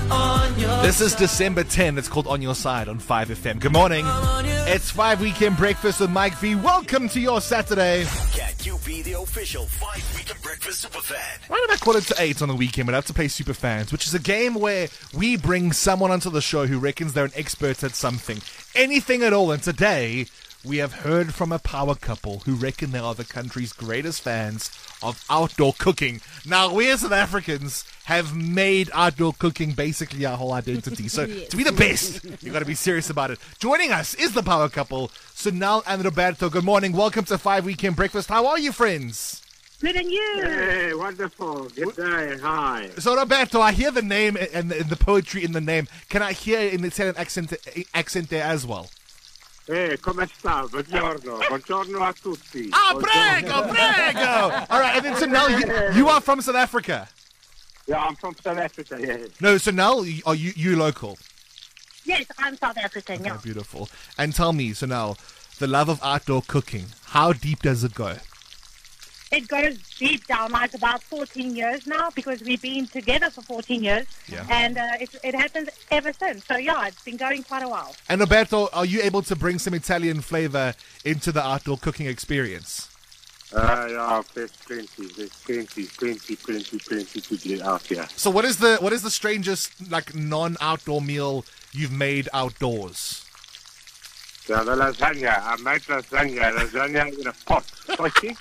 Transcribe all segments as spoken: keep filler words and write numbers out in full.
This is December tenth. It's called On Your Side on five F M. Good morning. It's five Weekend Breakfast with Mike V. Welcome to your Saturday. Can you be the official five Weekend Breakfast Superfan? Right about quarter to eight on the weekend, we'll have to play Superfans, which is a game where we bring someone onto the show who reckons they're an expert at something. Anything at all. And today, we have heard from a power couple who reckon they are the country's greatest fans of outdoor cooking. Now, we as South Africans have made outdoor cooking basically our whole identity. So, yes. To be the best, you've got to be serious about it. Joining us is the power couple, Sunal and Roberto. Good morning. Welcome to five Weekend Breakfast. How are you, friends? Good, and you? Hey, wonderful. Good day. Hi. So, Roberto, I hear the name and the, and the poetry in the name. Can I hear in the Italian accent, accent there as well? Hey, come sta? Buongiorno. Buongiorno a tutti. Ah, prego, prego. All right, and then so now you, you are from South Africa. Yeah, I'm from South Africa, yes. No, so now are you you local? Yes, I'm South African, Okay, yeah. beautiful. And tell me, so now, the love of outdoor cooking, how deep does it go? It goes deep down, like about fourteen years now, because we've been together for fourteen years. Yeah. And uh, it, it happens ever since. So, yeah, it's been going quite a while. And Roberto, are you able to bring some Italian flavor into the outdoor cooking experience? Uh, yeah, there's plenty. There's plenty, plenty, plenty, plenty to get out here. So what is the what is the strangest, like, non-outdoor meal you've made outdoors? Yeah, the lasagna. I made lasagna. Lasagna in a pot. Okay?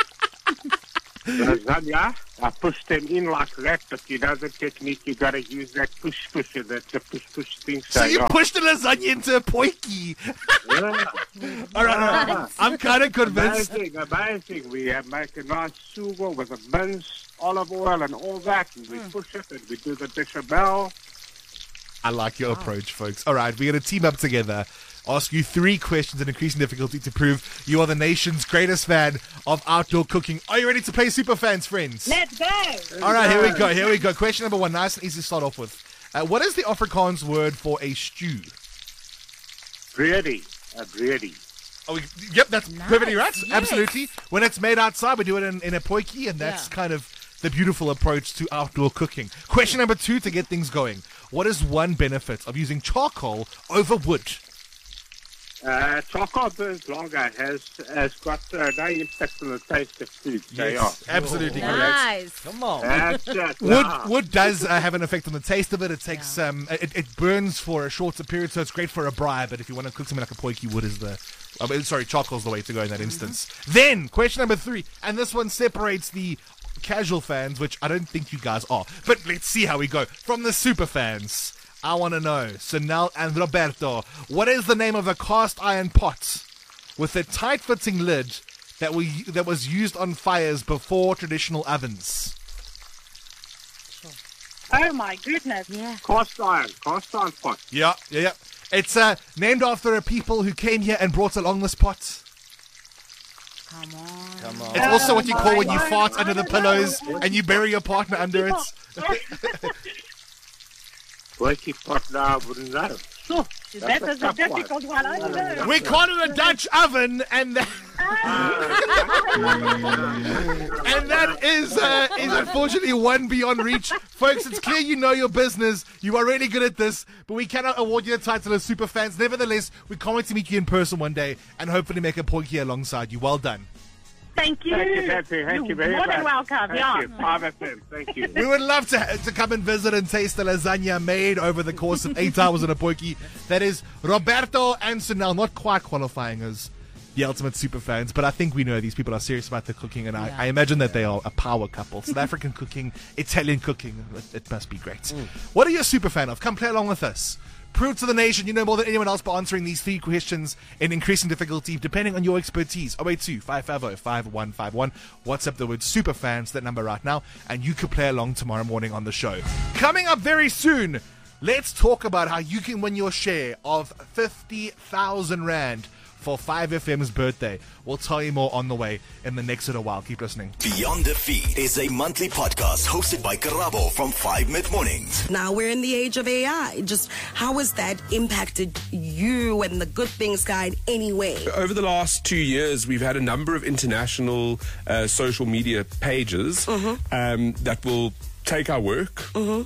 Lasagna, I push them in like that, but you know the technique, you got to use that push pusher, that's the push push thing. So, so you yeah. pushed the lasagna into a poiki. Yeah. all right, all right. I'm kind of convinced. Amazing, amazing. We have make a nice sugo with a mince, olive oil and all that, and we mm. push it and we do the bechamel. I like your wow. approach, folks. All right, we're going to team up together, ask you three questions in increasing difficulty to prove you are the nation's greatest fan of outdoor cooking. Are you ready to play Superfans, friends? Let's go. All right, here we go, here we go. Question number one, nice and easy to start off with. Uh, what is the Afrikaans word for a stew? Bready. A bready. Oh, we, yep, that's nice. Perfectly right. Yes. Absolutely. When it's made outside, we do it in, in a potjie, and that's yeah. kind of the beautiful approach to outdoor cooking. Question number two to get things going. What is one benefit of using charcoal over wood? Uh, charcoal burns longer, has has got uh, no impact on the taste of food. Yes, absolutely oh. Nice. Come on. That's it. Wood, wood does uh, have an effect on the taste of it. It takes yeah. um, it, it burns for a shorter period, so it's great for a braai. But if you want to cook something like a potjie, wood is the uh, sorry, charcoal's the way to go in that mm-hmm. instance. Then question number three, and this one separates the casual fans, which I don't think you guys are. But let's see how we go. From the super fans, I want to know, Sunal and Roberto, what is the name of a cast iron pot with a tight-fitting lid that we that was used on fires before traditional ovens? Oh, my goodness. Yeah. Cast iron. Cast iron pot. Yeah, yeah, yeah. It's uh, named after a people who came here and brought along this pot. Come on. Come on. It's also what you call when you fart under the pillows and you bury your partner under it. Potjie pot now, I wouldn't know. Oh, that is a difficult one. I don't know. We call it a Dutch oven, and that, and that is uh, is unfortunately one beyond reach. Folks, it's clear you know your business. You are really good at this, but we cannot award you the title of super fans. Nevertheless, we can't wait to meet you in person one day and hopefully make a potjie alongside you. Well done. Thank you. Thank you, thank you, thank you very More much. than welcome, Thank yeah. you. five F M, thank you. We would love to to come and visit and taste the lasagna made over the course of eight hours in a potjie. That is Roberto and Sunal, not quite qualifying as the ultimate super fans, but I think we know these people are serious about their cooking, and yeah. I, I imagine that they are a power couple. South African cooking, Italian cooking, it, it must be great. Mm. What are you a super fan of? Come play along with us. Prove to the nation you know more than anyone else by answering these three questions in increasing difficulty depending on your expertise. oh eight two, five five zero, five one five one. WhatsApp the word superfans, that number right now, and you could play along tomorrow morning on the show. Coming up very soon, let's talk about how you can win your share of fifty thousand rand for five F M's birthday. We'll tell you more on the way in the next little while. Keep listening. Beyond Defeat is a monthly podcast hosted by Karabo from five Mid-Mornings. Now we're in the age of A I. Just how has that impacted you and the Good Things Guide anyway? Over the last two years, we've had a number of international uh, social media pages mm-hmm. um, that will take our work, mm-hmm.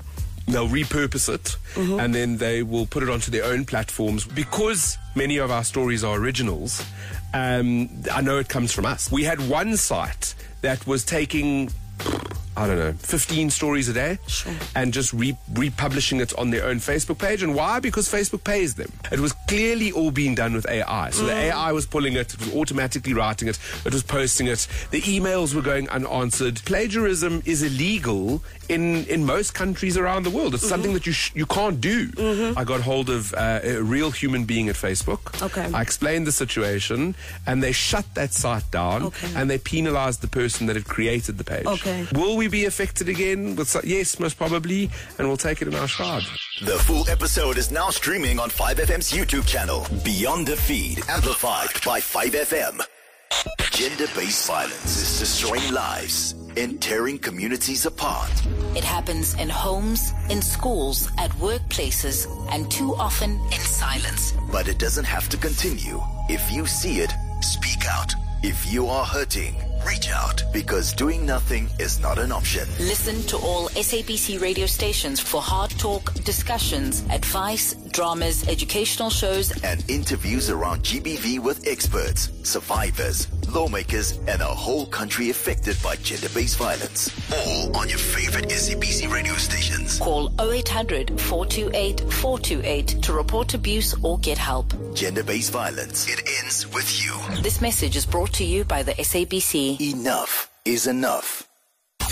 They'll repurpose it, Mm-hmm. and then they will put it onto their own platforms. Because many of our stories are originals, um, I know it comes from us. We had one site that was taking, I don't know, fifteen stories a day, Sure. and just re- republishing it on their own Facebook page. And why? Because Facebook pays them. It was clearly all being done with A I. So the A I was pulling it, it was automatically writing it, it was posting it. The emails were going unanswered. Plagiarism is illegal in, in most countries around the world. It's something that you sh- you can't do. I got hold of uh, a real human being at Facebook. Okay. I explained the situation, and they shut that site down, Okay. and they penalized the person that had created the page. Okay. Will we be affected again? With so- yes, most probably, and we'll take it in our stride. The full episode is now streaming on five F M's YouTube channel, Beyond the Feed, amplified by five F M. Gender-based violence is destroying lives and tearing communities apart. It happens in homes, in schools, at workplaces, and too often in silence. But it doesn't have to continue. If you see it, speak out. If you are hurting, reach out, because doing nothing is not an option. Listen to all S A B C radio stations for hard talk, discussions, advice, dramas, educational shows, And interviews around G B V with experts, survivors, lawmakers, and a whole country affected by gender-based violence. All on your favorite S A B C radio stations. Call oh eight hundred, four two eight, four two eight to report abuse or get help. Gender-based violence. It ends with you. This message is brought to you by the S A B C. Enough is enough.